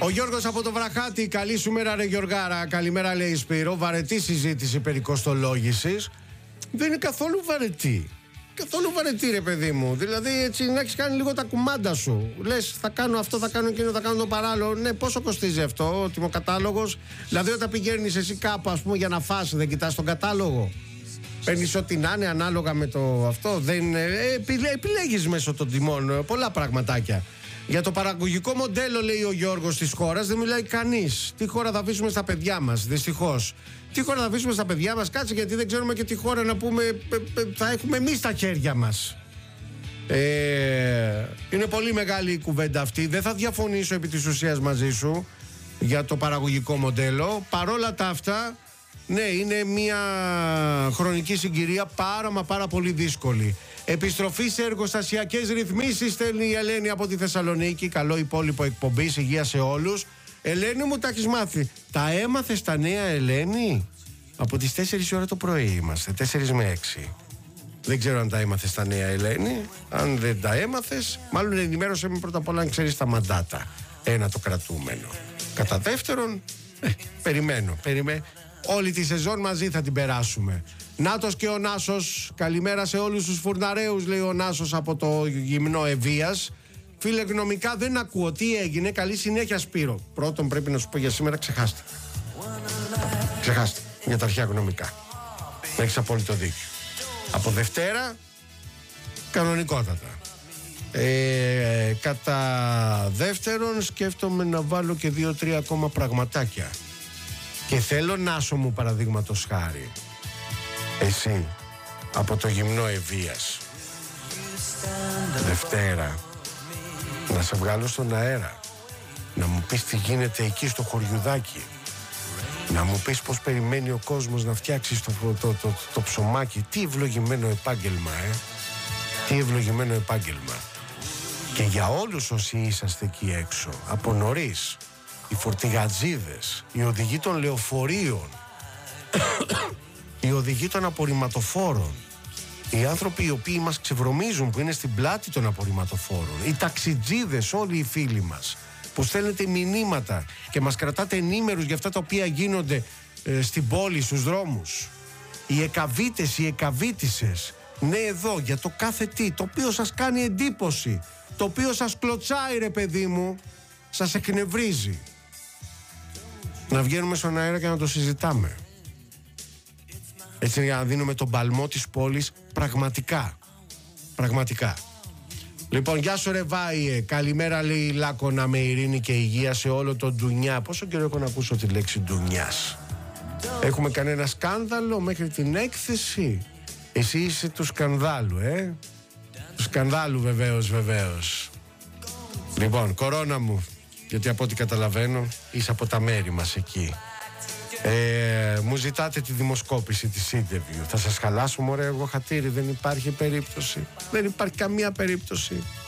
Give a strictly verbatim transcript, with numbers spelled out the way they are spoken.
Ο Γιώργος από το Βραχάτι, καλή σου μέρα ρε Γιωργάρα. Καλημέρα λέει Σπύρο. Βαρετή συζήτηση περί κοστολόγησης. Δεν είναι καθόλου βαρετή. Καθόλου βαρετή ρε παιδί μου. Δηλαδή έτσι να έχεις κάνει λίγο τα κουμάντα σου. Λες θα κάνω αυτό, θα κάνω εκείνο, θα κάνω το παράλληλο. Ναι, πόσο κοστίζει αυτό ο τιμοκατάλογος? Δηλαδή όταν πηγαίνεις εσύ κάπου ας πούμε για να φας, δεν κοιτάς τον κατάλογο? Παίρνεις ό,τι να είναι ανάλογα με το αυτό. Δεν, ε, επιλέ, επιλέγεις μέσω των τιμών πολλά πραγματάκια. Για το παραγωγικό μοντέλο, λέει ο Γιώργος, της χώρας δεν μιλάει κανείς. Τι χώρα θα αφήσουμε στα παιδιά μας, δυστυχώς. Τι χώρα θα αφήσουμε στα παιδιά μας, κάτσε, γιατί δεν ξέρουμε και τι χώρα να πούμε θα έχουμε εμείς στα χέρια μας. Ε, είναι πολύ μεγάλη η κουβέντα αυτή. Δεν θα διαφωνήσω επί της ουσίας μαζί σου για το παραγωγικό μοντέλο. Παρόλα τα αυτά, ναι, είναι μια χρονική συγκυρία πάρα μα πάρα πολύ δύσκολη. Επιστροφή σε εργοστασιακές ρυθμίσεις στέλνει η Ελένη από τη Θεσσαλονίκη. Καλό υπόλοιπο εκπομπής, υγεία σε όλους. Ελένη μου, τα έχεις μάθει? Τα έμαθες τα νέα, Ελένη? Από τις τέσσερις ώρα το πρωί είμαστε, τέσσερις με έξι. Δεν ξέρω αν τα έμαθες τα νέα, Ελένη. Αν δεν τα έμαθες, μάλλον ενημέρωσε με πρώτα απ' όλα αν ξέρεις τα μαντάτα. Ένα, το κρατούμενο. Κατά δεύτερον, ε, περιμένω, περιμένω. Όλη τη σεζόν μαζί θα την περάσουμε. Νάτος και ο Νάσος, καλημέρα σε όλους τους φουρναρέους, λέει ο Νάσος από το γυμνό Ευβίας. Φίλε, γνωμικά δεν ακούω. Τι έγινε? Καλή συνέχεια, Σπύρο. Πρώτον, πρέπει να σου πω για σήμερα, ξεχάστε. Ξεχάστε για τα αρχαία γνωμικά. Έχεις απόλυτο δίκιο. Από Δευτέρα, κανονικότατα. Ε, κατά δεύτερον, σκέφτομαι να βάλω και δύο-τρία ακόμα πραγματάκια. Και θέλω, Νάσο μου, παραδείγματος χάρη, εσύ από το γυμνό Ευβίας, Δευτέρα, να σε βγάλω στον αέρα, να μου πεις τι γίνεται εκεί στο χωριουδάκι, να μου πεις πως περιμένει ο κόσμος να φτιάξει το, το, το, το, το ψωμάκι. Τι ευλογημένο επάγγελμα, ε! Τι ευλογημένο επάγγελμα. Και για όλους όσοι είσαστε εκεί έξω, από νωρίς, οι φορτηγατζίδες, οι οδηγοί των λεωφορείων, οι οδηγοί των απορριμματοφόρων, οι άνθρωποι οι οποίοι μας ξεβρωμίζουν, που είναι στην πλάτη των απορριμματοφόρων, οι ταξιτζίδες, όλοι οι φίλοι μας που στέλνετε μηνύματα και μας κρατάτε ενήμερους για αυτά τα οποία γίνονται ε, στην πόλη, στους δρόμους, οι εκαβίτες, οι εκαβίτισσες, ναι, εδώ για το κάθε τι, το οποίο σας κάνει εντύπωση, το οποίο σας κλωτσάει ρε παιδί μου, σας εκνευρίζει. Να βγαίνουμε στον αέρα και να το συζητάμε. Έτσι, για να δίνουμε τον παλμό της πόλης πραγματικά. Πραγματικά. Λοιπόν, γεια σου ρε Βάιε. Καλημέρα, λέει η Λάκωνα, με ειρήνη και υγεία σε όλο το ντουνιά. Πόσο καιρό έχω να ακούσω τη λέξη ντουνιάς? Έχουμε κανένα σκάνδαλο μέχρι την έκθεση? Εσύ είσαι του σκανδάλου, ε? Του σκανδάλου βεβαίως, βεβαίως. Λοιπόν, κορώνα μου, γιατί από ό,τι καταλαβαίνω είσαι από τα μέρη μας εκεί. Ε, μου ζητάτε τη δημοσκόπηση της interview. Θα σας χαλάσω μωρέ εγώ χατήρι? Δεν υπάρχει περίπτωση. Δεν υπάρχει καμία περίπτωση.